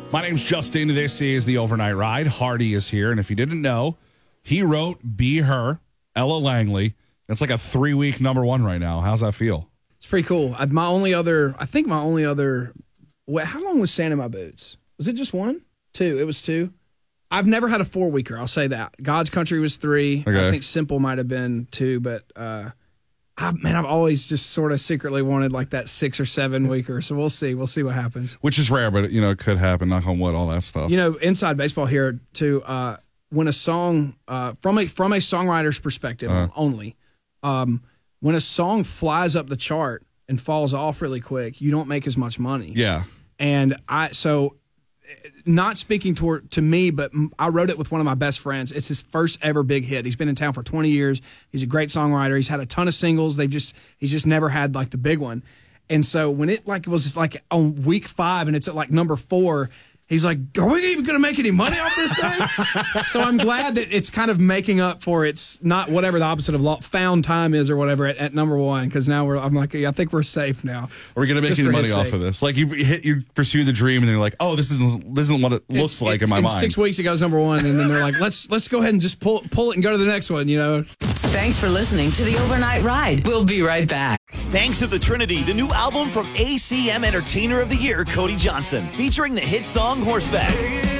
My name's Justin. This is the Overnight Ride. Hardy is here. And if you didn't know, he wrote Be Her, Ella Langley. It's like a 3-week number one right now. How's that feel? It's pretty cool. My only other, how long was Sand in My Boots? Was it just one? 2. It was 2. I've never had a 4-weeker. I'll say that. God's Country was 3. Okay. I think Simple might have been 2, but I've always just sort of secretly wanted like that 6 or 7 weeker. So we'll see. We'll see what happens. Which is rare, but it could happen. Knock on wood, all that stuff. Inside baseball here too. When a song from a songwriter's perspective only, when a song flies up the chart and falls off really quick, you don't make as much money. Yeah. And not speaking to me, but I wrote it with one of my best friends. It's his first ever big hit. He's been in town for 20 years. He's a great songwriter. He's had a ton of singles. He's just never had like the big one. And so when it was on week 5 and it's at like number 4, he's like, are we even going to make any money off this thing? So I'm glad that it's kind of making up for it's not whatever the opposite of found time is or whatever at number 1. Because now I'm like, I think we're safe now. Are we going to make any money off of this? Like you pursue the dream and then you're like, oh, this isn't what it looks like in my mind. 6 weeks it goes number 1 and then they're like, let's go ahead and just pull it and go to the next one, Thanks for listening to the Overnight Ride. We'll be right back. Thanks to the Trinity, the new album from ACM Entertainer of the Year, Cody Johnson, featuring the hit song Horseback.